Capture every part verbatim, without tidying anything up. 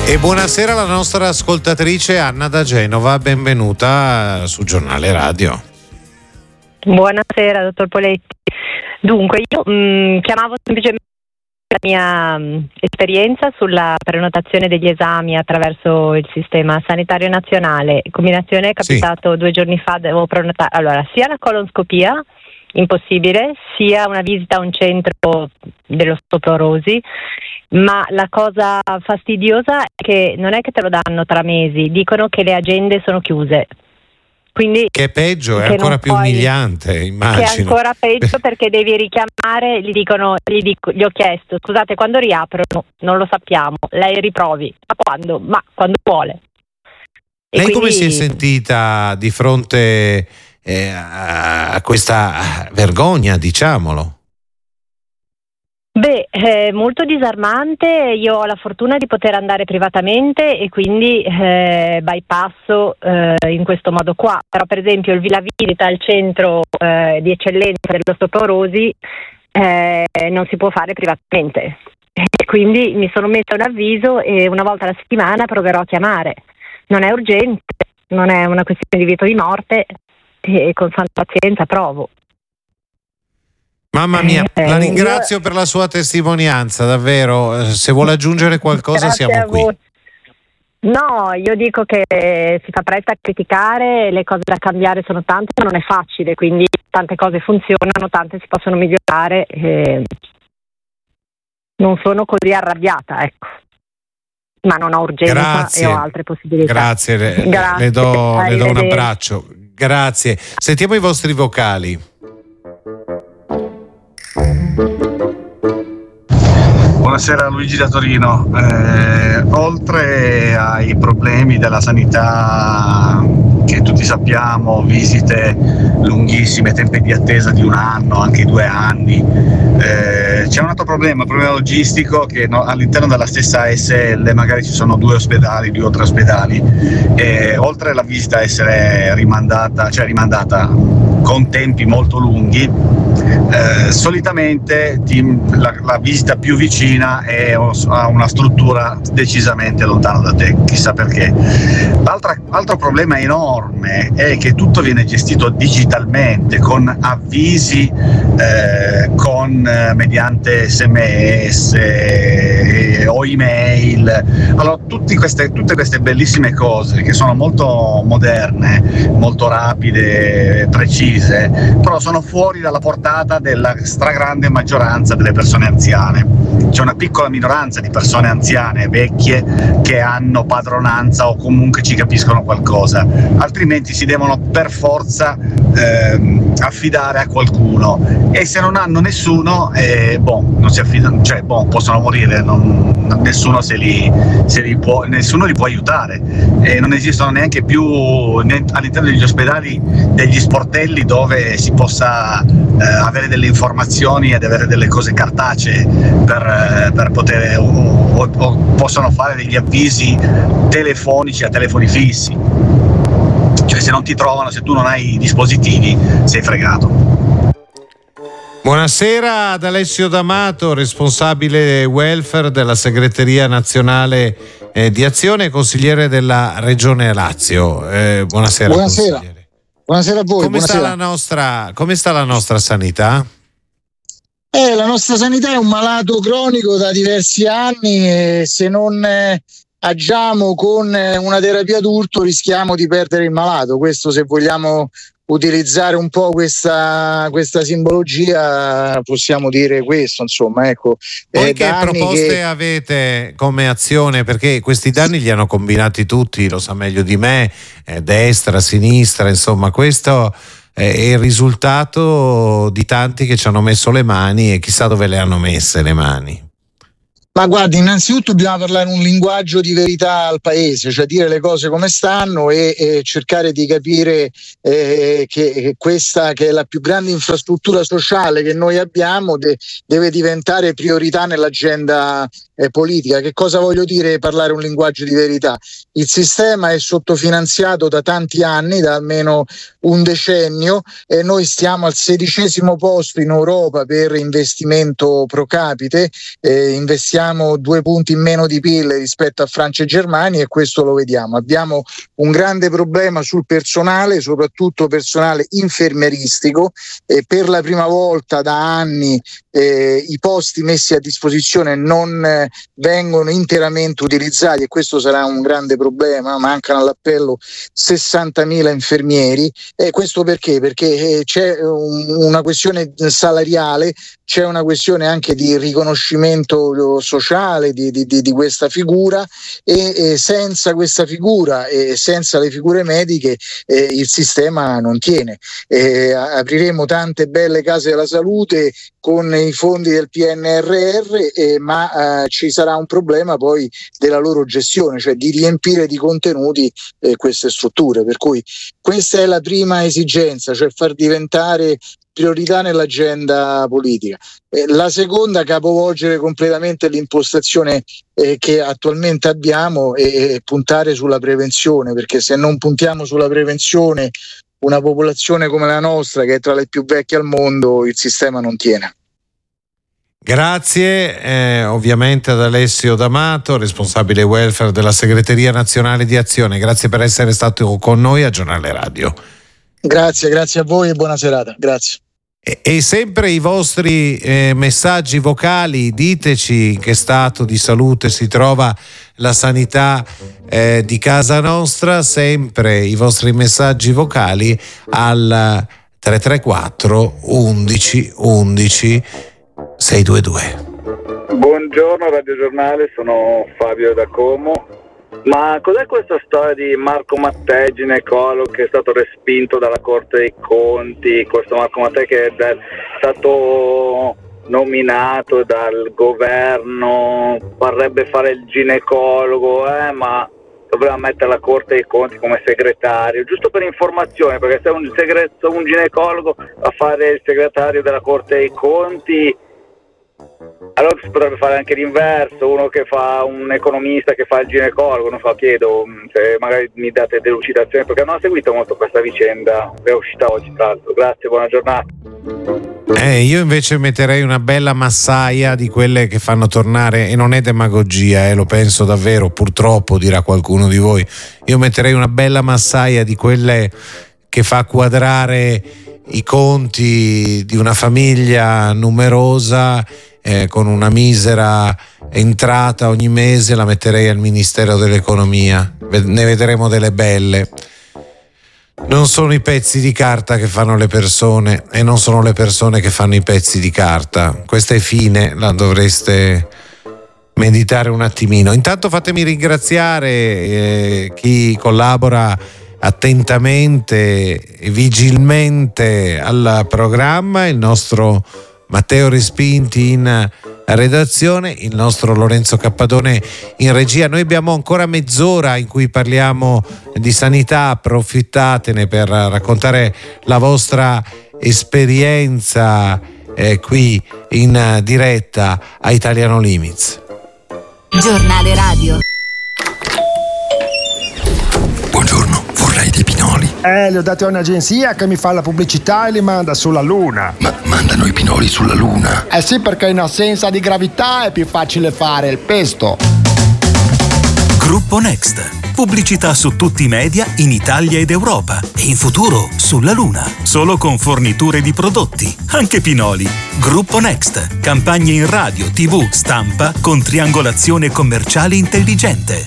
E buonasera alla nostra ascoltatrice Anna da Genova, benvenuta su Giornale Radio. Buonasera dottor Poletti. Dunque io mh, chiamavo semplicemente la mia mh, esperienza sulla prenotazione degli esami attraverso il sistema sanitario nazionale. Combinazione è capitato sì. due giorni fa, devo prenotare allora sia la colonscopia impossibile, sia una visita a un centro dell'osteoporosi, ma la cosa fastidiosa è che non è che te lo danno tra mesi, dicono che le agende sono chiuse. Quindi che è peggio, è ancora più puoi, umiliante, immagino. Che è ancora peggio perché devi richiamare, gli dicono, gli, dico, gli ho chiesto, scusate, quando riaprono? Non lo sappiamo, lei riprovi. Ma quando? Ma quando vuole. E lei quindi... come si è sentita di fronte eh, a questa vergogna, diciamolo? Beh, è molto disarmante. Io ho la fortuna di poter andare privatamente e quindi eh, bypasso eh, in questo modo qua. Però per esempio il, la visita al centro eh, di eccellenza dell'osteoporosi eh, non si può fare privatamente. E quindi mi sono messa un avviso e una volta alla settimana proverò a chiamare. Non è urgente, non è una questione di vita o di morte e con santa pazienza provo. Mamma mia, eh, la ringrazio io... per la sua testimonianza, davvero. Se vuole aggiungere qualcosa Grazie siamo qui. No, io dico che si fa presto a criticare, le cose da cambiare sono tante, ma non è facile, quindi tante cose funzionano, tante si possono migliorare. E non sono così arrabbiata, ecco. Ma non ho urgenza Grazie. e ho altre possibilità. Grazie, le, Grazie. le, do, le do un abbraccio. Grazie. Sentiamo i vostri vocali. Buonasera, Luigi da Torino. Eh, oltre ai problemi della sanità che tutti sappiamo, visite lunghissime, tempi di attesa di un anno, anche due anni, eh, c'è un altro problema, un problema logistico, che no, all'interno della stessa A S L magari ci sono due ospedali, due o tre ospedali, e oltre alla visita a essere rimandata, cioè rimandata con tempi molto lunghi, eh, solitamente ti, la, la visita più vicina è a una struttura decisamente lontana da te, chissà perché. L'altra, l'altro problema enorme è che tutto viene gestito digitalmente, con avvisi, eh, con eh, mediante sms eh, o email. Allora tutti queste, tutte queste bellissime cose che sono molto moderne, molto rapide, precise, però sono fuori dalla portata della stragrande maggioranza delle persone anziane. C'è una piccola minoranza di persone anziane, vecchie, che hanno padronanza o comunque ci capiscono qualcosa, altrimenti si devono per forza ehm, affidare a qualcuno, e se non hanno nessuno, eh, boh, non si affidano, cioè boh, possono morire, non, nessuno se li, se li può, nessuno li può aiutare, e non esistono neanche più all'interno degli ospedali degli sportelli dove si possa eh, avere delle informazioni ed avere delle cose cartacee per, per poter o, o, o possono fare degli avvisi telefonici a telefoni fissi, cioè se non ti trovano, se tu non hai i dispositivi sei fregato. Buonasera ad Alessio D'Amato, responsabile welfare della segreteria nazionale eh, di Azione e consigliere della Regione Lazio. Eh, buonasera. Buonasera. Buonasera a voi. Come buonasera. sta la nostra, come sta la nostra sanità? Eh, la nostra sanità è un malato cronico da diversi anni e se non eh, agiamo con eh, una terapia d'urto rischiamo di perdere il malato. Questo, se vogliamo utilizzare un po' questa, questa simbologia, possiamo dire questo, insomma, ecco. Voi eh, che proposte che... avete come azione? Perché questi danni li hanno combinati tutti, lo sa meglio di me, eh, destra, sinistra, insomma, questo è il risultato di tanti che ci hanno messo le mani e chissà dove le hanno messe le mani. Ma guardi, innanzitutto bisogna parlare un linguaggio di verità al paese, cioè dire le cose come stanno e, e cercare di capire eh, che questa, che è la più grande infrastruttura sociale che noi abbiamo, de, deve diventare priorità nell'agenda eh, politica. Che cosa voglio dire parlare un linguaggio di verità? Il sistema è sottofinanziato da tanti anni, da almeno un decennio, e noi stiamo al sedicesimo posto in Europa per investimento pro capite, eh, investiamo abbiamo due punti in meno di P I L rispetto a Francia e Germania, e questo lo vediamo. Abbiamo un grande problema sul personale, soprattutto personale infermieristico, e per la prima volta da anni eh, i posti messi a disposizione non eh, vengono interamente utilizzati, e questo sarà un grande problema. Mancano all'appello sessantamila infermieri, e questo perché? Perché eh, c'è un, una questione salariale, c'è una questione anche di riconoscimento sociale di, di, di questa figura, e, e senza questa figura e senza le figure mediche eh, il sistema non tiene. Eh, apriremo tante belle case della salute con i fondi del P N R R, eh, ma eh, ci sarà un problema poi della loro gestione, cioè di riempire di contenuti eh, queste strutture. Per cui questa è la prima esigenza, cioè far diventare priorità nell'agenda politica. Eh, la seconda, capovolgere completamente l'impostazione eh, che attualmente abbiamo, e, e puntare sulla prevenzione, perché se non puntiamo sulla prevenzione, una popolazione come la nostra, che è tra le più vecchie al mondo, il sistema non tiene. Grazie eh, ovviamente ad Alessio D'Amato, responsabile welfare della Segreteria Nazionale di Azione. Grazie per essere stato con noi a Giornale Radio. Grazie, grazie a voi e buona serata. Grazie. E, e sempre i vostri eh, messaggi vocali, diteci in che stato di salute si trova la sanità eh, di casa nostra, sempre i vostri messaggi vocali al tre tre quattro undici undici seicentodventidue. Buongiorno Radio Giornale, sono Fabio da Como. Ma cos'è questa storia di Marco Mattei, ginecologo, che è stato respinto dalla Corte dei Conti? Questo Marco Mattei che è stato nominato dal governo, vorrebbe fare il ginecologo, eh, ma doveva mettere la Corte dei Conti come segretario, giusto per informazione, perché se un, segreto, un ginecologo a fare il segretario della Corte dei Conti, allora si potrebbe fare anche l'inverso, uno che fa un economista che fa il ginecologo. Non so, chiedo se magari mi date delucidazione, perché non ho seguito molto questa vicenda, è uscita oggi tra l'altro. Grazie, buona giornata. Eh, io invece metterei una bella massaia di quelle che fanno tornare, e non è demagogia, eh, lo penso davvero, purtroppo dirà qualcuno di voi, io metterei una bella massaia di quelle che fa quadrare i conti di una famiglia numerosa eh, con una misera entrata ogni mese, la metterei al Ministero dell'Economia. Ne vedremo delle belle. Non sono i pezzi di carta che fanno le persone, e non sono le persone che fanno i pezzi di carta. Questa è fine, la dovreste meditare un attimino. Intanto fatemi ringraziare eh, chi collabora attentamente e vigilmente al programma, il nostro Matteo Respinti in redazione, il nostro Lorenzo Cappadone in regia. Noi abbiamo ancora mezz'ora in cui parliamo di sanità, approfittatene per raccontare la vostra esperienza eh, qui in diretta a Italiano Limits. Giornale Radio. Buongiorno, vorrei dei pinoli. Eh, li ho dati a un'agenzia che mi fa la pubblicità e li manda sulla Luna. Ma mandano i pinoli sulla Luna? Eh sì, perché in assenza di gravità è più facile fare il pesto. Gruppo Next. Pubblicità su tutti i media in Italia ed Europa. E in futuro sulla Luna. Solo con forniture di prodotti, anche pinoli. Gruppo Next. Campagne in radio, tivù, stampa con triangolazione commerciale intelligente.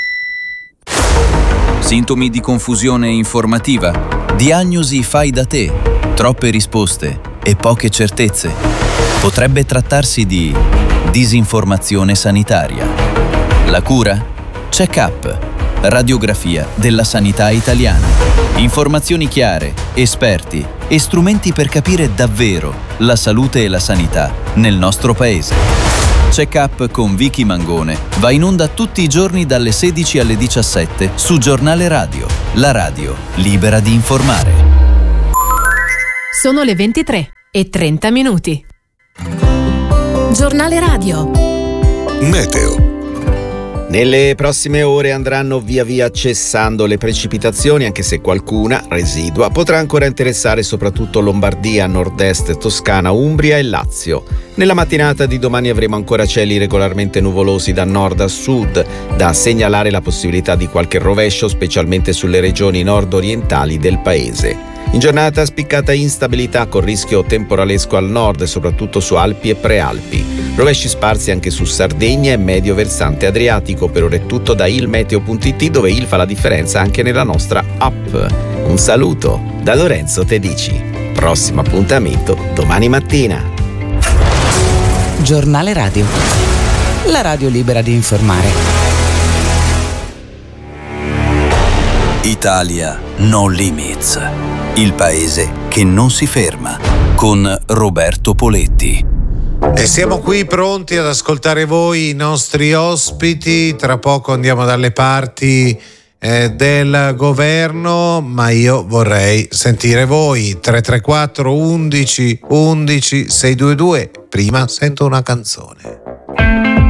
Sintomi di confusione informativa, diagnosi fai da te, troppe risposte e poche certezze. Potrebbe trattarsi di disinformazione sanitaria. La cura? Check-up, radiografia della sanità italiana. Informazioni chiare, esperti e strumenti per capire davvero la salute e la sanità nel nostro paese. Check-up con Vicky Mangone va in onda tutti i giorni dalle sedici alle diciassette su Giornale Radio, la radio libera di informare. Sono le ventitré e trenta minuti. Giornale Radio. Meteo. Nelle prossime ore andranno via via cessando le precipitazioni, anche se qualcuna residua potrà ancora interessare soprattutto Lombardia, Nord-Est, Toscana, Umbria e Lazio. Nella mattinata di domani avremo ancora cieli regolarmente nuvolosi da nord a sud, da segnalare la possibilità di qualche rovescio, specialmente sulle regioni nord-orientali del paese. In giornata spiccata instabilità con rischio temporalesco al nord, soprattutto su Alpi e Prealpi. Rovesci sparsi anche su Sardegna e medio versante adriatico. Per ora è tutto da ilmeteo punto it, dove il fa la differenza anche nella nostra app. Un saluto da Lorenzo Tedici. Prossimo appuntamento domani mattina. Giornale Radio. La radio libera di informare. Italia No Limits. Il paese che non si ferma, con Roberto Poletti. E siamo qui pronti ad ascoltare voi, i nostri ospiti. Tra poco andiamo dalle parti eh, del governo, ma io vorrei sentire voi. Tre tre quattro undici undici sei due due. Prima sento una canzone.